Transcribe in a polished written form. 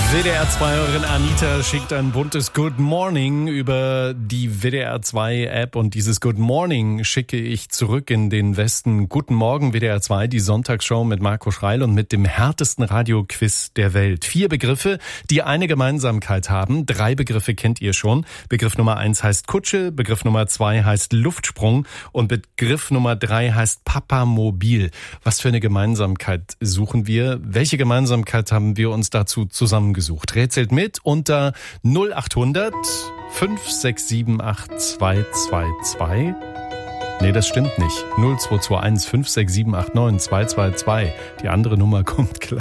WDR 2-Hörerin Anita schickt ein buntes Good Morning über die WDR 2-App und dieses Good Morning schicke ich zurück in den Westen. Guten Morgen WDR 2, die Sonntagsshow mit Marco Schreil und mit dem härtesten Radioquiz der Welt. 4 Begriffe, die eine Gemeinsamkeit haben. 3 Begriffe kennt ihr schon. Begriff Nummer 1 heißt Kutsche, Begriff Nummer 2 heißt Luftsprung und Begriff Nummer 3 heißt Papamobil. Was für eine Gemeinsamkeit suchen wir? Welche Gemeinsamkeit haben wir uns dazu zusammengesucht? Rätselt mit unter 0800 567 222. Nee, das stimmt nicht. 0221 567 89 222. Die andere Nummer kommt gleich.